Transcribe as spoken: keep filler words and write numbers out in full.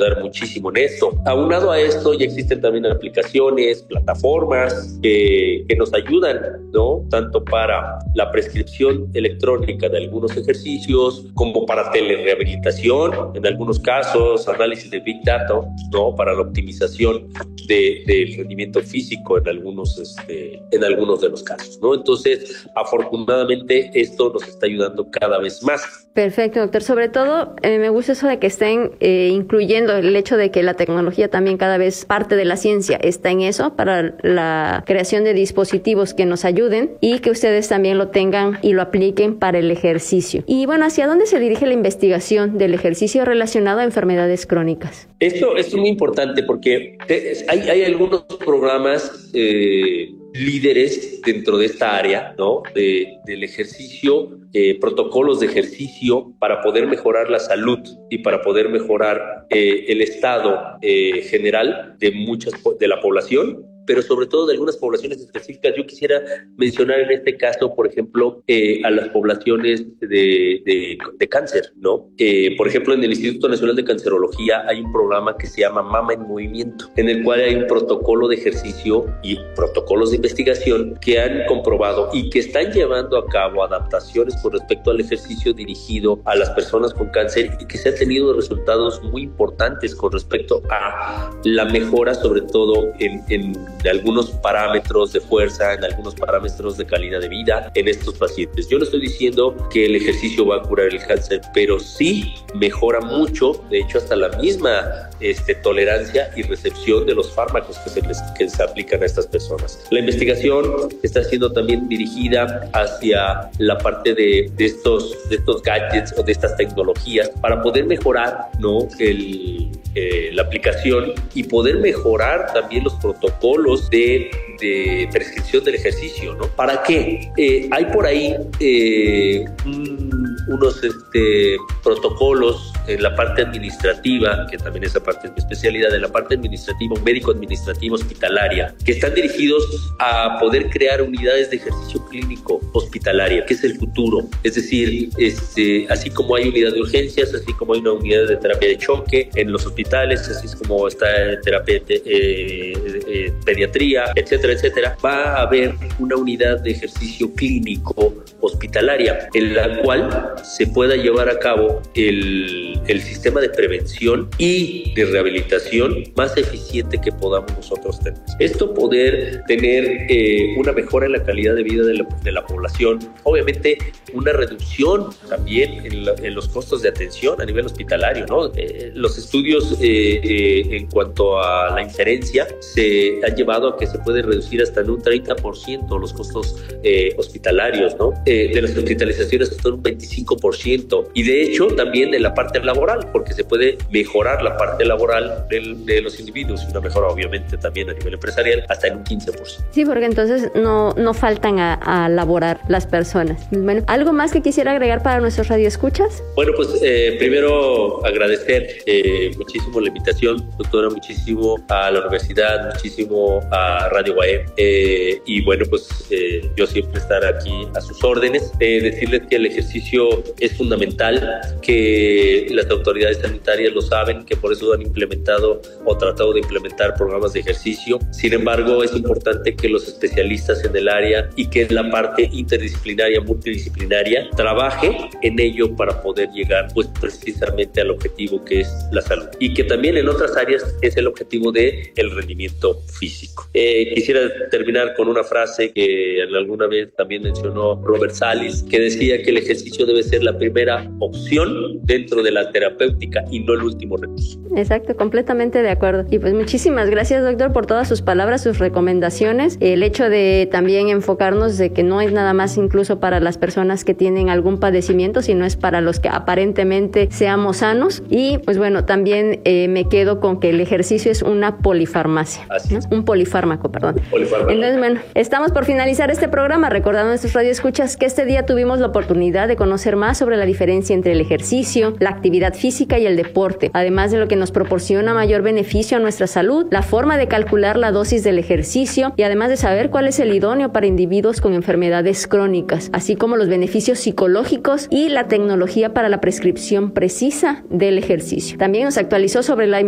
ayudar muchísimo en esto. Aunado a esto, ya existen también aplicaciones, plataformas que, que nos ayudan, ¿no? Tanto para la prescripción electrónica de algunos ejercicios como para telerehabilitación, en algunos casos, análisis de Big Data, ¿no? Para la optimización de, del rendimiento físico en algunos, este, en algunos de los casos, ¿no? Entonces, afortunadamente, esto nos está ayudando cada vez más. Perfecto, doctor. Sobre todo, eh, me gusta eso de que estén eh, incluyendo el hecho de que la tecnología también cada vez parte de la ciencia está en eso para la creación de dispositivos que nos ayuden y que ustedes también lo tengan y lo apliquen para el ejercicio. Y bueno, ¿hacia dónde se dirige la investigación del ejercicio relacionado a enfermedades crónicas? Esto, esto es muy importante porque hay, hay algunos programas eh, líderes dentro de esta área, ¿no? De, del ejercicio, eh, protocolos de ejercicio para poder mejorar la salud y para poder mejorar eh, el estado eh, general de muchas de la población, pero sobre todo de algunas poblaciones específicas. Yo quisiera mencionar en este caso, por ejemplo, eh, a las poblaciones de, de, de cáncer, ¿no? Eh, por ejemplo, en el Instituto Nacional de Cancerología hay un programa que se llama Mama en Movimiento, en el cual hay un protocolo de ejercicio y protocolos de investigación que han comprobado y que están llevando a cabo adaptaciones con respecto al ejercicio dirigido a las personas con cáncer y que se han tenido resultados muy importantes con respecto a la mejora, sobre todo en, en de algunos parámetros de fuerza, en algunos parámetros de calidad de vida en estos pacientes. Yo no estoy diciendo que el ejercicio va a curar el cáncer, pero sí mejora mucho, de hecho hasta la misma este, tolerancia y recepción de los fármacos que se, les, que se aplican a estas personas. La investigación está siendo también dirigida hacia la parte de, de, estos, de estos gadgets o de estas tecnologías para poder mejorar, ¿no? el, eh, la aplicación y poder mejorar también los protocolos De, de prescripción del ejercicio, ¿no? ¿Para qué? Eh, hay por ahí eh, un, unos este, protocolos en la parte administrativa, que también esa parte es mi especialidad, en la parte administrativa, médico-administrativa hospitalaria, que están dirigidos a poder crear unidades de ejercicio clínico hospitalaria, que es el futuro. Es decir, este, así como hay unidad de urgencias, así como hay una unidad de terapia de choque en los hospitales, así es como está terapia de eh, eh, pediatría, etcétera, etcétera, va a haber una unidad de ejercicio clínico hospitalaria en la cual se pueda llevar a cabo el, el sistema de prevención y de rehabilitación más eficiente que podamos nosotros tener. Esto poder tener eh, una mejora en la calidad de vida de la, de la población, obviamente una reducción también en, la, en los costos de atención a nivel hospitalario, ¿no? Eh, los estudios eh, eh, en cuanto a la injerencia se han llevado a que se puede reducir hasta en un treinta por ciento los costos eh, hospitalarios, ¿no? Eh, de las hospitalizaciones hasta un veinticinco por ciento, y de hecho también en la parte laboral, porque se puede mejorar la parte laboral del, de los individuos y una mejora obviamente también a nivel empresarial hasta en un quince por ciento. Sí, porque entonces no, no faltan a, a laborar las personas. Bueno, ¿algo más que quisiera agregar para nuestros radioescuchas? Bueno, pues eh, primero agradecer eh, muchísimo la invitación, doctora, muchísimo a la universidad, muchísimo a Radio Guaé, eh, y bueno, pues eh, yo siempre estar aquí a sus órdenes, eh, decirles que el ejercicio es fundamental, que las autoridades sanitarias lo saben, que por eso han implementado o tratado de implementar programas de ejercicio. Sin embargo, es importante que los especialistas en el área y que la parte interdisciplinaria, multidisciplinaria, trabaje en ello para poder llegar pues precisamente al objetivo que es la salud, y que también en otras áreas es el objetivo de el rendimiento físico. Eh, quisiera terminar con una frase que alguna vez también mencionó Robert Salis, que decía que el ejercicio debe ser la primera opción dentro de la terapéutica y no el último recurso. Exacto, completamente de acuerdo. Y pues muchísimas gracias, doctor, por todas sus palabras, sus recomendaciones. El hecho de también enfocarnos de que no es nada más incluso para las personas que tienen algún padecimiento, sino es para los que aparentemente seamos sanos. Y pues bueno, también eh, me quedo con que el ejercicio es una polifarmacia, ¿no? Un polifármaco, perdón. Polifármaco. Entonces, bueno, estamos por finalizar este programa, recordando a nuestros radioescuchas que este día tuvimos la oportunidad de conocer más sobre la diferencia entre el ejercicio, la actividad física y el deporte, además de lo que nos proporciona mayor beneficio a nuestra salud, la forma de calcular la dosis del ejercicio y además de saber cuál es el idóneo para individuos con enfermedades crónicas, así como los beneficios psicológicos y la tecnología para la prescripción precisa del ejercicio. También nos actualizó sobre la